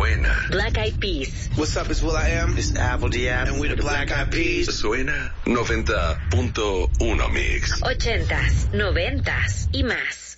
Suena. Black Eyed Peas. What's up, it's will.i.am. It's Apple D.App. And we're the Black Eyed Peas. Suena 90.1 Mix. 80s, 90s y más.